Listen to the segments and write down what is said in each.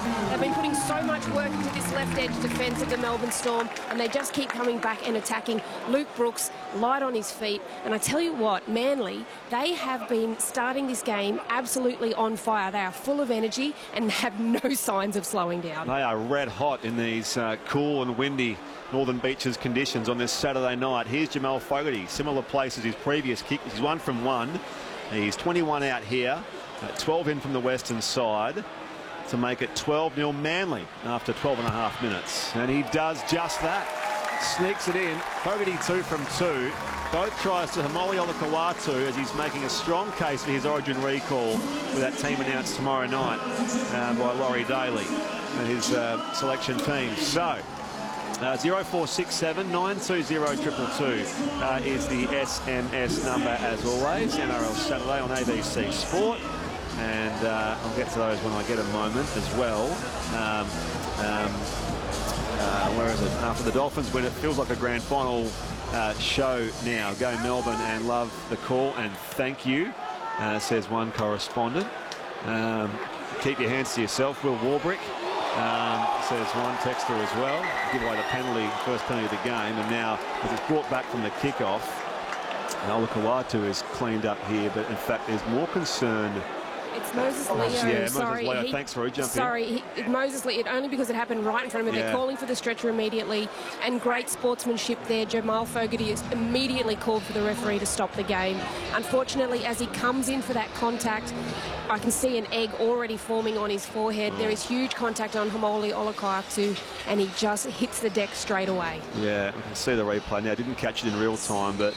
They've been putting so much work into this left edge defence of the Melbourne Storm, and they just keep coming back and attacking. Luke Brooks, light on his feet. And I tell you what, Manly, they have been starting this game absolutely on fire. They are full of energy and have no signs of slowing down. They are red hot in these cool and windy Northern Beaches conditions on this Saturday night. Here's Jamal Fogarty, similar place as his previous kick. He's 1 from 1. He's 21 out here, 12 in from the western side to make it 12-0 Manly after 12.5 minutes. And he does just that. Sneaks it in. Fogarty 2 from 2. Both tries to Haumole Olakau'atu as he's making a strong case for his Origin recall with that team announced tomorrow night by Laurie Daly and his selection team. So 0467 920 222 is the SMS number as always. NRL Saturday on ABC Sport, and I'll get to those when I get a moment as well. Where is it? After the Dolphins win, it feels like a grand final show now. Go Melbourne and love the call and thank you, says one correspondent. Keep your hands to yourself, Will Warbrick. Says one texter as well. Give away the penalty, first penalty of the game, and now as it's brought back from the kickoff, Olakau'atu is cleaned up here, but in fact there's more concern. It's Moses Leo. Yeah, sorry, Moses Leo. Thanks for jumping in. Moses Leo, only because it happened right in front of him. They're calling for the stretcher immediately, and great sportsmanship there. Jamal Fogarty has immediately called for the referee to stop the game. Unfortunately, as he comes in for that contact, I can see an egg already forming on his forehead. There is huge contact on Haumole Olakau'atu, and he just hits the deck straight away. Yeah, I can see the replay now. I didn't catch it in real time, but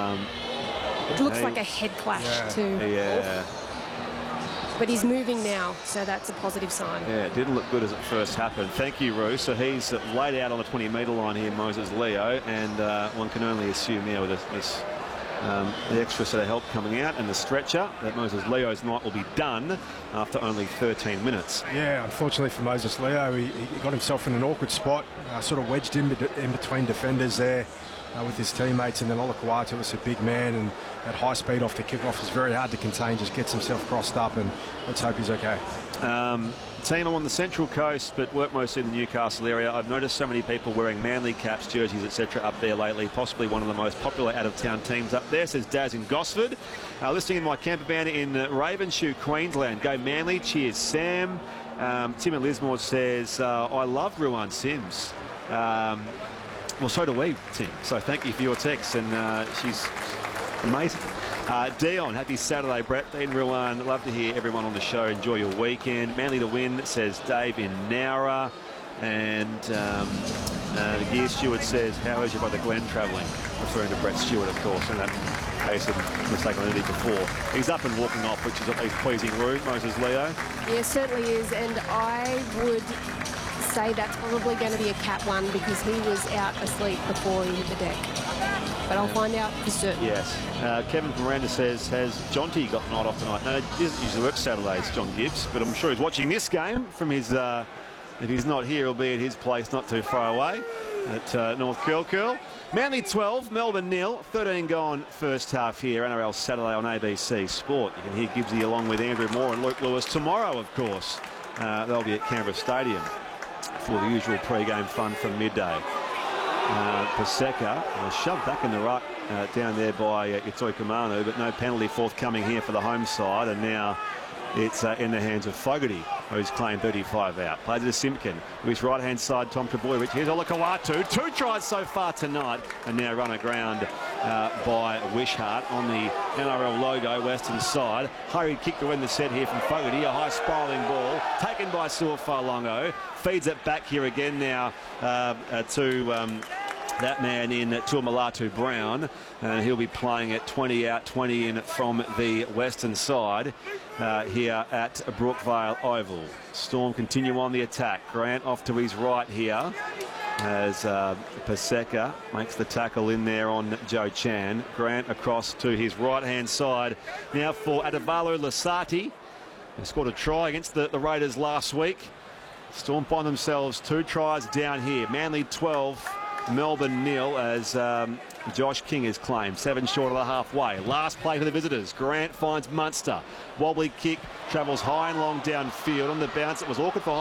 it looks like a head clash too. Yeah. But he's moving now, so that's a positive sign. Yeah, it didn't look good as it first happened. Thank you, Roo. So he's laid out on the 20-metre line here, Moses Leo, and one can only assume now with this the extra set of help coming out and the stretcher that Moses Leo's night will be done after only 13 minutes. Yeah, unfortunately for Moses Leo, he got himself in an awkward spot, sort of wedged in between defenders there with his teammates, and then Olakau'atu was a big man, and at high speed off the kickoff is very hard to contain. Just gets himself crossed up, and let's hope he's okay. Team, I'm on the Central Coast, but work mostly in the Newcastle area. I've noticed so many people wearing Manly caps, jerseys, etc. up there lately. Possibly one of the most popular out-of-town teams up there, says Daz in Gosford. Listening in my camper van in Ravenshoe, Queensland. Go Manly. Cheers, Sam. Tim and Lismore says, I love Ruan Sims. Well, so do we, Tim. So thank you for your text, and she's amazing. Dion, happy Saturday, Brett. Dean Ruan, love to hear everyone on the show. Enjoy your weekend. Manly to win, says Dave in Nowra. And the gear steward says, how is your brother Glenn travelling? Referring to Brett Stewart, of course, in that case of mistake on Andy before. He's up and walking off, which is at least pleasing, Roo, Moses Leo. Yeah, certainly is, and I would say that's probably going to be a Cat 1 because he was out asleep before he hit the deck. But I'll find out for certain. Yes. Kevin from Miranda says, has Jonty got the night off tonight? No, he doesn't usually work Saturdays, John Gibbs, but I'm sure he's watching this game from his, if he's not here, he'll be at his place not too far away at North Curl. Manly 12, Melbourne 0, 13 gone first half here, NRL Saturday on ABC Sport. You can hear Gibbsy along with Andrew Moore and Luke Lewis tomorrow, of course. They'll be at Canberra Stadium for the usual pre-game fun from midday. Paseka shoved back in the ruck down there by Itoi Kumanu, but no penalty forthcoming here for the home side, and now it's in the hands of Fogarty, who's claimed 35 out. Plays it to Simpkin, with his right-hand side, Tom Trbojevic. Here's Olakau'atu, 2 tries so far tonight, and now run aground by Wishart on the NRL logo, western side. Hurried kick to win the set here from Fogarty, a high spiralling ball, taken by Su'Fa'alongo, feeds it back here again now to that man in Tuamalatu Brown, and he'll be playing at 20 out, 20 in from the western side here at Brookvale Oval. Storm continue on the attack. Grant off to his right here as Paseka makes the tackle in there on Joe Chan. Grant across to his right-hand side now for Adavalu Lasati. They scored a try against the Raiders last week. Storm find themselves 2 tries down here. Manly 12, Melbourne 0 as Josh King is claimed. 7 short of the halfway. Last play for the visitors. Grant finds Munster. Wobbly kick, travels high and long downfield. On the bounce, it was awkward for